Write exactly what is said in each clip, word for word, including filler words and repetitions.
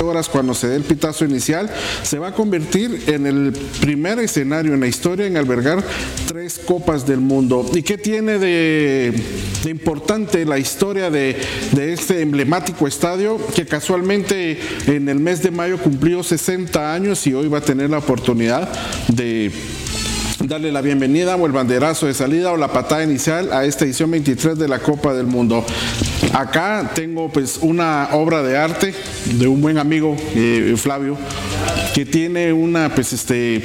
horas cuando se dé el pitazo inicial, se va a convertir en el primer escenario en la historia en albergar tres Copas del Mundo. ¿Y qué tiene de, de importante la historia de, de este emblemático estadio que casualmente en el mes de mayo cumplió sesenta años y hoy va a tener la oportunidad de darle la bienvenida o el banderazo de salida o la patada inicial a esta edición veintitrés de la Copa del Mundo? Acá tengo pues una obra de arte de un buen amigo, eh, Flavio, que tiene una pues este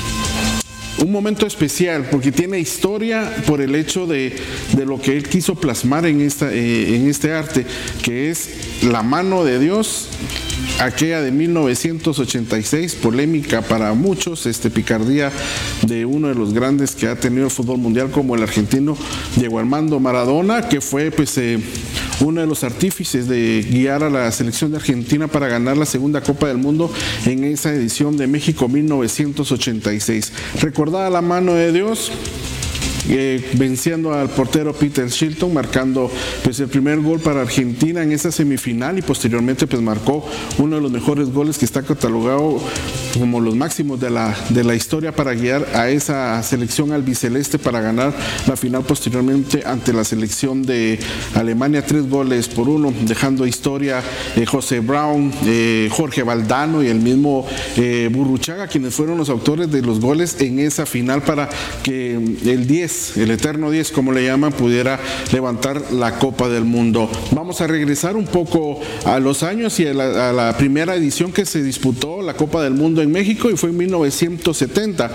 un momento especial porque tiene historia por el hecho de, de lo que él quiso plasmar en, esta, eh, en este arte, que es la mano de Dios, aquella de mil novecientos ochenta y seis, polémica para muchos, este, picardía de uno de los grandes que ha tenido el fútbol mundial como el argentino Diego Armando Maradona, que fue pues eh, uno de los artífices de guiar a la selección de Argentina para ganar la segunda Copa del Mundo en esa edición de México mil novecientos ochenta y seis. Recordada la mano de Dios, Eh, venciendo al portero Peter Shilton, marcando pues el primer gol para Argentina en esa semifinal y posteriormente pues marcó uno de los mejores goles que está catalogado como los máximos de la, de la historia para guiar a esa selección albiceleste para ganar la final posteriormente ante la selección de Alemania, tres goles por uno, dejando historia eh, José Brown, eh, Jorge Valdano y el mismo eh, Burruchaga, quienes fueron los autores de los goles en esa final para que el diez, el eterno diez, como le llaman, pudiera levantar la Copa del Mundo. Vamos a regresar un poco a los años y a la, a la primera edición que se disputó la Copa del Mundo en México, y fue en mil novecientos setenta.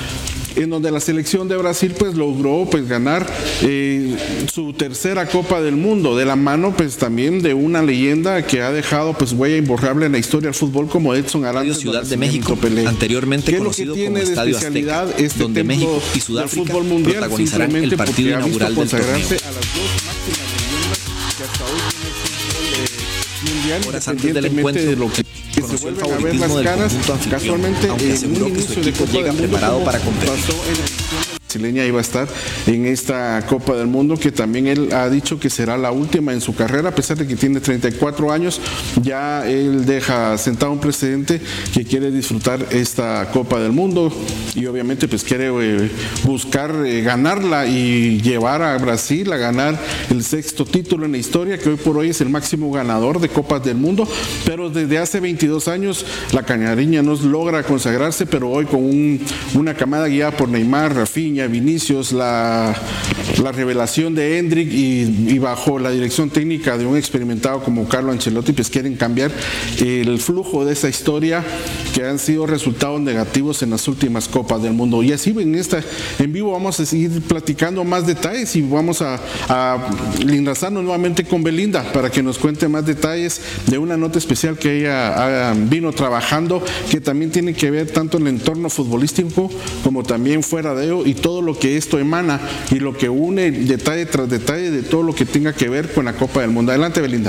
En donde la selección de Brasil pues logró pues ganar eh, su tercera Copa del Mundo, de la mano pues también de una leyenda que ha dejado pues huella imborrable en la historia del fútbol como Edson Arantes. Ciudad de México, Pelé, anteriormente conocido como Estadio Azteca, este donde México y Sudáfrica protagonizarán el partido inaugural del torneo. A las dos máximas leyendas que hasta hoy tienen el fútbol mundial, horas antes del encuentro, de lo que que se vuelven a ver las caras, casualmente en un inicio de Copa del Mundo preparado para competir. Pasó en la edición brasileña, iba a estar en esta Copa del Mundo, que también él ha dicho que será la última en su carrera, a pesar de que tiene treinta y cuatro años, ya él deja sentado un precedente que quiere disfrutar esta Copa del Mundo y obviamente pues quiere eh, buscar eh, ganarla y llevar a Brasil a ganar el sexto título en la historia, que hoy por hoy es el máximo ganador de Copas del Mundo, pero desde hace veintidós años la cañariña no logra consagrarse, pero hoy con un, una camada guiada por Neymar, Rafinha, Vinicius, la, la revelación de Endrick y, y bajo la dirección técnica de un experimentado como Carlo Ancelotti, pues quieren cambiar el flujo de esa historia que han sido resultados negativos en las últimas Copas del Mundo. Y así en esta en vivo vamos a seguir platicando más detalles y vamos a, a enlazarnos nuevamente con Belinda para que nos cuente más detalles de una nota especial que ella ha, vino trabajando, que también tiene que ver tanto en el entorno futbolístico como también fuera de ello y todo lo que esto emana y lo que une detalle tras detalle de todo lo que tenga que ver con la Copa del Mundo. Adelante, Belinda.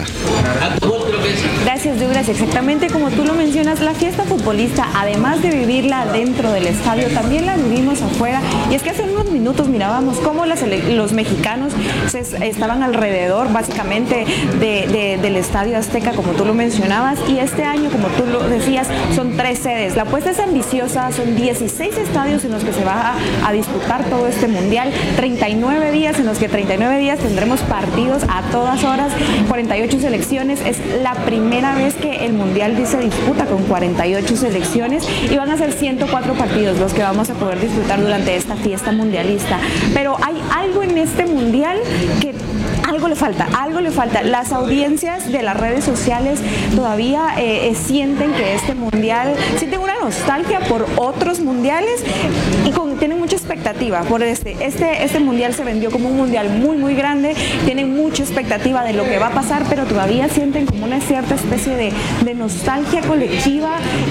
Gracias, Douglas. Exactamente como tú lo mencionas, la fiesta futbolista, además de vivirla dentro del estadio, también la vivimos afuera. Y es que hace unos minutos mirábamos cómo las, los mexicanos se, estaban alrededor, básicamente, de, de, del Estadio Azteca, como tú lo mencionabas. Y este año, como tú lo decías, son tres sedes. La apuesta es ambiciosa, son dieciséis estadios en los que se va a, a disputar todo este mundial, treinta y nueve días en los que treinta y nueve días tendremos partidos a todas horas, cuarenta y ocho selecciones. Es la primera vez que el mundial se disputa con cuarenta y ocho selecciones y van a ser ciento cuatro partidos los que vamos a poder disfrutar durante esta fiesta mundialista. Pero hay algo en este mundial que algo le falta, algo le falta. Las audiencias de las redes sociales todavía eh, sienten que este mundial, sienten una nostalgia por otros mundiales y con, tienen mucha expectativa por este. Este, este mundial se vendió como un mundial muy, muy grande, tienen mucha expectativa de lo que va a pasar, pero todavía sienten como una cierta especie de, de nostalgia colectiva.